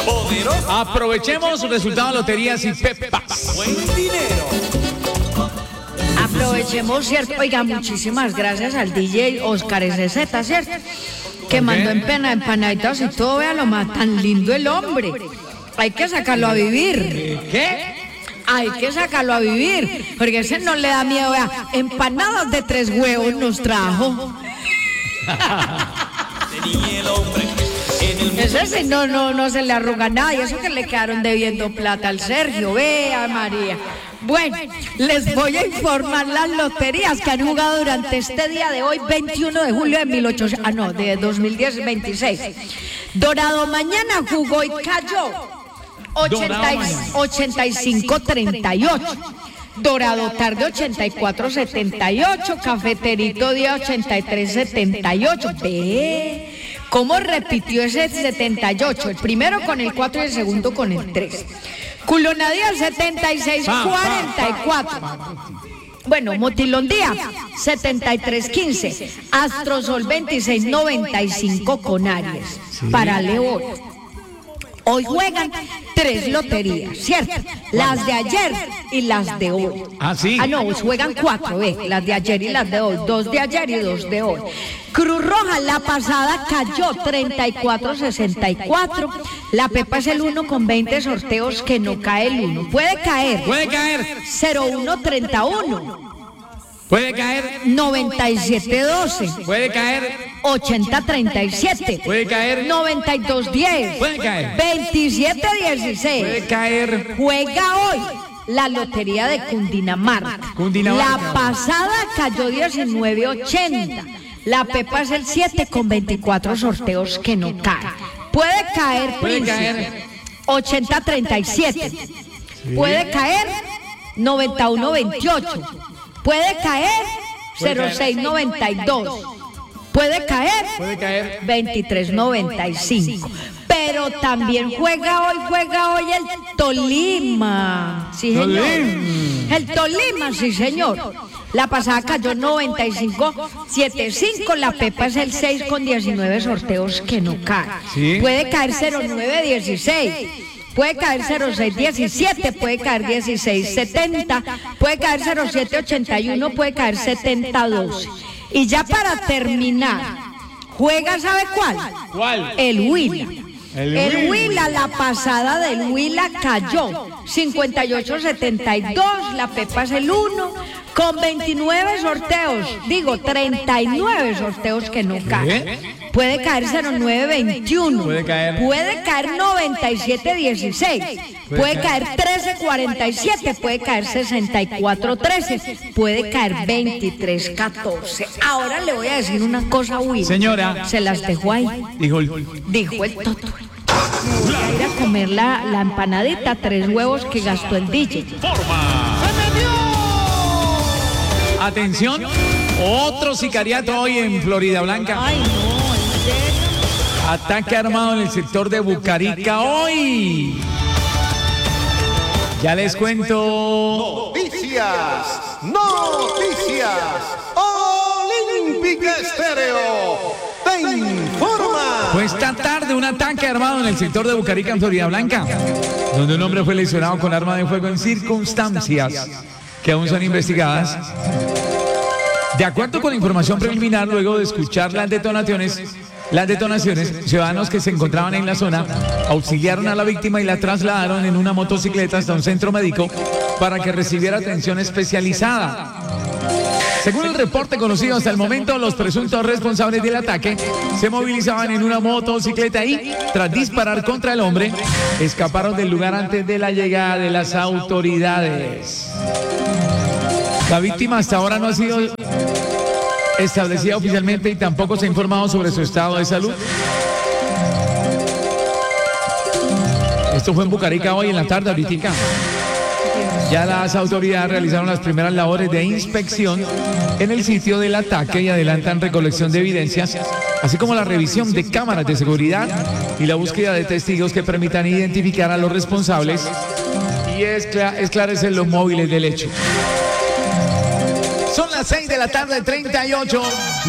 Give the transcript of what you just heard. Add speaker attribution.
Speaker 1: Aprovechemos resultados de loterías y pepas.
Speaker 2: Buen dinero.
Speaker 3: Aprovechemos, ¿cierto? Oiga, muchísimas gracias al DJ Oscar SZ, ¿cierto? Que mandó empanaditas y todo, vea lo más tan lindo el hombre. Hay que sacarlo a vivir.
Speaker 1: ¿Qué?
Speaker 3: Hay que sacarlo a vivir, porque ese no le da miedo, vea. Empanadas de 3 huevos nos trajo. Ese sí no se le arruga nada, y eso que le quedaron debiendo plata al Sergio, vea María. Bueno, les voy a informar las loterías que han jugado durante este día de hoy, 21 de julio de 2026. Dorado mañana jugó y cayó 85-38. Dorado tarde 84-78, Cafeterito día 83-78. Ve cómo repitió ese 78, el primero con el 4 y el segundo con el 3. Culonadía 76-44. Bueno, Motilón Día 73-15. Astrosol 26-95 con Aries. Para León. Hoy juegan 3 loterías, ¿cierto? Las de ayer y las de hoy.
Speaker 1: Ah, sí.
Speaker 3: No, juegan 4, las de ayer y las de hoy. 2 de ayer y 2 de hoy. Cruz Roja, la pasada cayó 34-64. La Pepa es el 1 con 20 sorteos que no cae el 1. Puede caer. 01-31.
Speaker 1: Puede caer
Speaker 3: 97-12.
Speaker 1: Puede caer
Speaker 3: 80-37.
Speaker 1: Puede caer
Speaker 3: 92-10.
Speaker 1: Puede caer
Speaker 3: 27-16.
Speaker 1: Puede caer.
Speaker 3: Juega hoy la lotería de Cundinamarca. La pasada cayó 19-80. La Pepa es el 7 con 24 sorteos que no cae. Puede caer 80-37. Sí. Puede caer 91-28. Puede caer 06-92. Puede caer 23-95. Pero también juega hoy el Tolima. Sí, señor. El Tolima, sí, señor. La pasada cayó 95-75. La Pepa es el 6 con 19 sorteos que no cae.
Speaker 1: ¿Sí?
Speaker 3: Puede caer 09-16. Puede caer 06-17, puede caer 16-70, puede caer 07-81, puede caer 70-12. Y ya para terminar, juega, ¿sabe cuál?
Speaker 1: ¿Cuál?
Speaker 3: El Huila. El Huila, la pasada del Huila cayó 58-72, la Pepa es el 1, con 29 sorteos, 39 sorteos que no caen. Puede caer 09-21, puede caer 97-16, puede caer 13-47, puede caer 64-13, puede caer 23-14. Ahora le voy a decir una cosa, Will.
Speaker 1: Señora.
Speaker 3: Se las dejo ahí. Dijo el Toto. Voy a ir a comer la empanadita, 3 huevos que gastó el DJ.
Speaker 1: Atención, otro sicariato hoy en Florida Blanca.
Speaker 3: Ay, no, ¿en serio?
Speaker 1: Ataque armado en el sector de Bucarica hoy. Ya les cuento.
Speaker 4: Noticias. Olímpica Estéreo te informa.
Speaker 1: Pues esta tarde un ataque armado en el sector de Bucarica en Florida Blanca, donde un hombre fue lesionado con arma de fuego en circunstancias que aún son investigadas. De acuerdo con información preliminar, luego de escuchar las detonaciones, ciudadanos que se encontraban en la zona auxiliaron a la víctima y la trasladaron en una motocicleta hasta un centro médico para que recibiera atención especializada. Según el reporte conocido hasta el momento, los presuntos responsables del ataque se movilizaban en una motocicleta y, tras disparar contra el hombre, escaparon del lugar antes de la llegada de las autoridades. La víctima hasta ahora no ha sido establecida oficialmente y tampoco se ha informado sobre su estado de salud. Esto fue en Bucarica hoy en la tarde, ahorita. Ya las autoridades realizaron las primeras labores de inspección en el sitio del ataque y adelantan recolección de evidencias, así como la revisión de cámaras de seguridad y la búsqueda de testigos que permitan identificar a los responsables y esclarecer los móviles del hecho. Son las 6 de la tarde, 38.